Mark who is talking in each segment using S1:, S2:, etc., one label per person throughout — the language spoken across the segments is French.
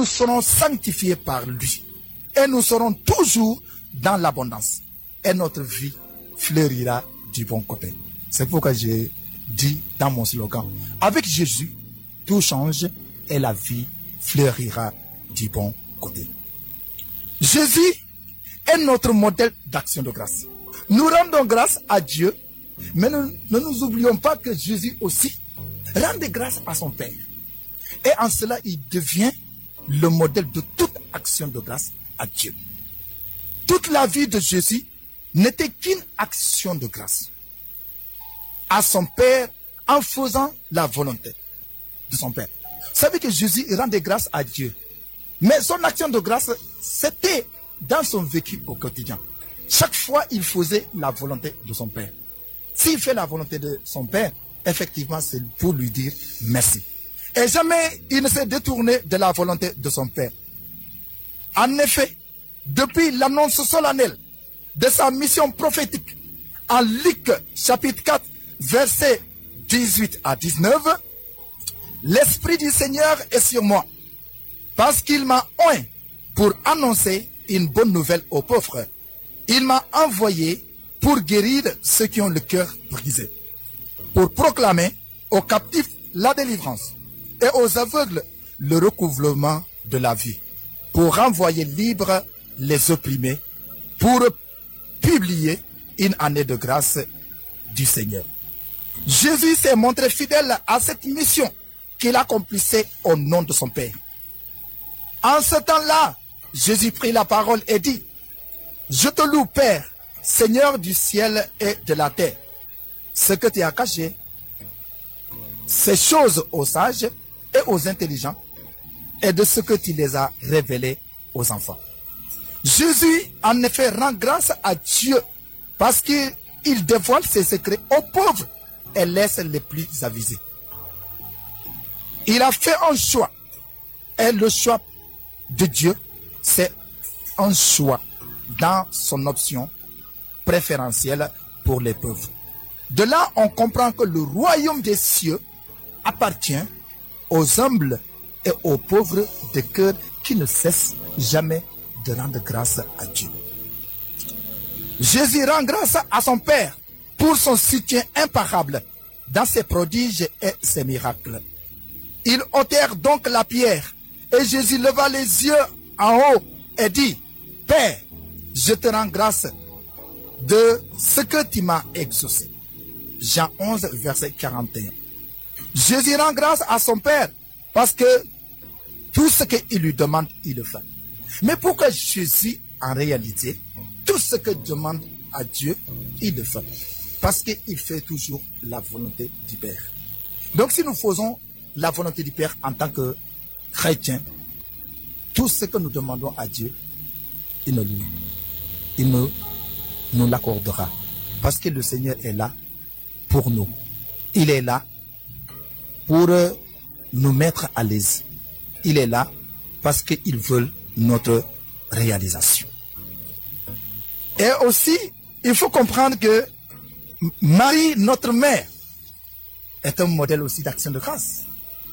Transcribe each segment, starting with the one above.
S1: nous serons sanctifiés par lui. Et nous serons toujours dans l'abondance. Et notre vie fleurira du bon côté. C'est pourquoi j'ai dit dans mon slogan, avec Jésus, tout change et la vie fleurira du bon côté. Jésus est notre modèle d'action de grâce. Nous rendons grâce à Dieu, mais ne nous oublions pas que Jésus aussi rendait grâce à son Père. Et en cela, il devient le modèle de toute action de grâce à Dieu. Toute la vie de Jésus n'était qu'une action de grâce à son Père en faisant la volonté de son Père. Vous savez que Jésus rendait grâce à Dieu. Mais son action de grâce, c'était dans son vécu au quotidien. Chaque fois, il faisait la volonté de son Père. S'il fait la volonté de son Père, effectivement, c'est pour lui dire merci. Et jamais il ne s'est détourné de la volonté de son Père. En effet, depuis l'annonce solennelle de sa mission prophétique, en Luc chapitre 4, versets 18 à 19, l'Esprit du Seigneur est sur moi, parce qu'il m'a oint pour annoncer une bonne nouvelle aux pauvres. Il m'a envoyé pour guérir ceux qui ont le cœur brisé, pour proclamer aux captifs la délivrance et aux aveugles le recouvrement de la vie, pour renvoyer libres les opprimés, pour publier une année de grâce du Seigneur. Jésus s'est montré fidèle à cette mission qu'il accomplissait au nom de son Père. En ce temps-là, Jésus prit la parole et dit, « Je te loue, Père, Seigneur du ciel et de la terre. Ce que tu as caché, ces choses aux sages et aux intelligents, et de ce que tu les as révélés aux enfants. » Jésus, en effet, rend grâce à Dieu parce qu'il dévoile ses secrets aux pauvres et laisse les plus avisés. Il a fait un choix. Et le choix de Dieu, c'est un choix dans son option préférentielle pour les pauvres. De là, on comprend que le royaume des cieux appartient aux humbles et aux pauvres de cœur qui ne cessent jamais de rendre grâce à Dieu. Jésus rend grâce à son Père pour son soutien imparable dans ses prodiges et ses miracles. Ils ôtèrent donc la pierre et Jésus leva les yeux en haut et dit, « Père, je te rends grâce de ce que tu m'as exaucé. » Jean 11, verset 41. Jésus rend grâce à son Père parce que tout ce qu'il lui demande, il le fait. Mais pourquoi Jésus, en réalité, tout ce que demande à Dieu, il le fait? Parce qu'il fait toujours la volonté du Père. Donc si nous faisons la volonté du Père en tant que chrétiens, tout ce que nous demandons à Dieu, il nous l'accordera. Parce que le Seigneur est là pour nous. Il est là pour nous mettre à l'aise. Il est là parce qu'il veut notre réalisation. Et aussi, il faut comprendre que Marie, notre mère, est un modèle aussi d'action de grâce.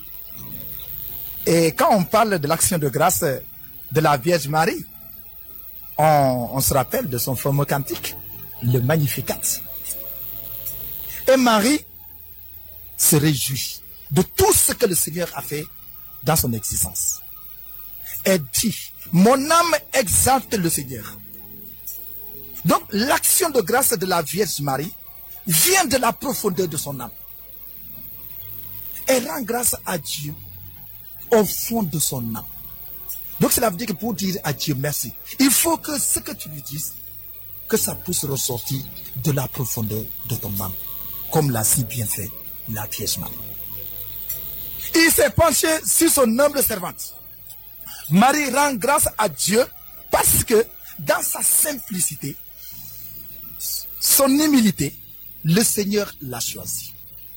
S1: Et quand on parle de l'action de grâce de la Vierge Marie, on se rappelle de son fameux cantique, le Magnificat. Et Marie se réjouit de tout ce que le Seigneur a fait dans son existence. Elle dit, mon âme exalte le Seigneur. Donc l'action de grâce de la Vierge Marie vient de la profondeur de son âme. Elle rend grâce à Dieu au fond de son âme. Donc cela veut dire que pour dire à Dieu merci, il faut que ce que tu lui dises, que ça puisse ressortir de la profondeur de ton âme, comme l'a si bien fait la Vierge Marie. Il s'est penché sur son humble servante. Marie rend grâce à Dieu parce que dans sa simplicité, son humilité, le Seigneur l'a choisi.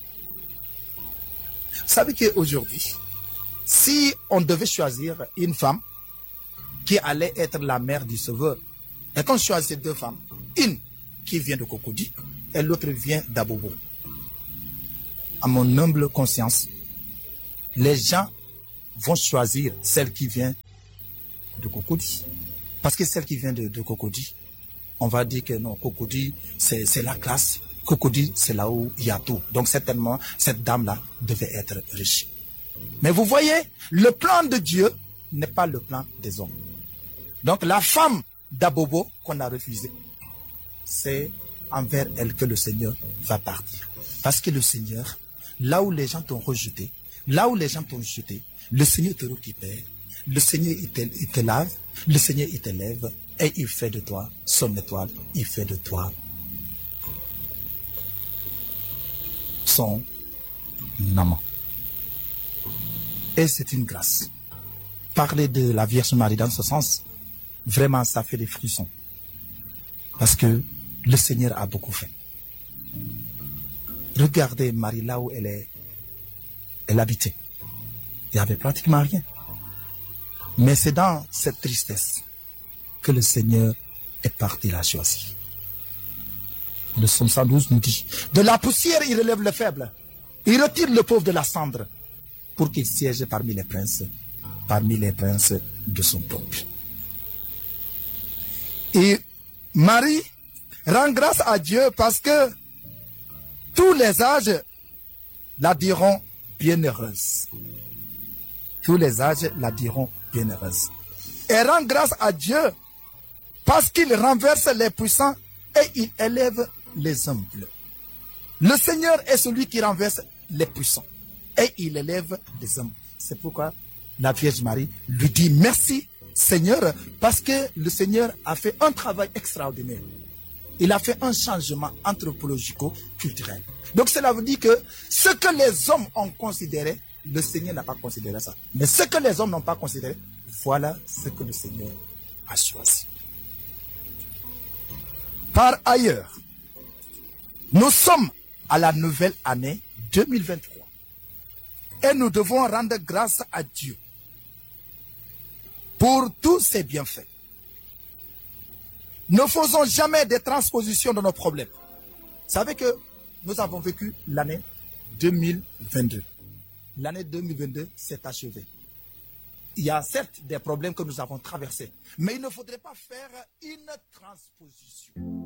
S1: Vous savez qu'aujourd'hui, si on devait choisir une femme qui allait être la mère du Sauveur, et qu'on choisit deux femmes, une qui vient de Cocody et l'autre vient d'Abobo, à mon humble conscience, les gens vont choisir celle qui vient de Cocody. Parce que celle qui vient de Cocody, on va dire que non, Cocody, c'est la classe. Cocody, c'est là où il y a tout. Donc certainement, cette dame-là devait être riche. Mais vous voyez, le plan de Dieu n'est pas le plan des hommes. Donc la femme d'Abobo qu'on a refusée, c'est envers elle que le Seigneur va partir. Parce que le Seigneur, là où les gens t'ont rejeté, le Seigneur te récupère, le Seigneur il te lave, le Seigneur il t'élève et il fait de toi son étoile, il fait de toi son amant. Et c'est une grâce. Parler de la Vierge Marie dans ce sens, vraiment ça fait des frissons. Parce que le Seigneur a beaucoup fait. Regardez Marie là où elle habitait. Il n'y avait pratiquement rien. Mais c'est dans cette tristesse que le Seigneur est parti la choisir. Le psaume 112 nous dit, de la poussière il relève le faible, il retire le pauvre de la cendre, pour qu'il siège parmi les princes de son peuple. Et Marie rend grâce à Dieu parce que tous les âges la diront bienheureuse. Tous les âges la diront bienheureuse. Elle rend grâce à Dieu parce qu'il renverse les puissants et il élève les humbles. Le Seigneur est celui qui renverse les puissants et il élève les humbles. C'est pourquoi la Vierge Marie lui dit merci Seigneur, parce que le Seigneur a fait un travail extraordinaire. Il a fait un changement anthropologico-culturel. Donc cela veut dire que ce que les hommes ont considéré, le Seigneur n'a pas considéré ça. Mais ce que les hommes n'ont pas considéré, voilà ce que le Seigneur a choisi. Par ailleurs, nous sommes à la nouvelle année 2023 et nous devons rendre grâce à Dieu pour tous ses bienfaits. Ne faisons jamais des transpositions de nos problèmes. Vous savez que nous avons vécu l'année 2022. L'année 2022 s'est achevée. Il y a certes des problèmes que nous avons traversés, mais il ne faudrait pas faire une transposition.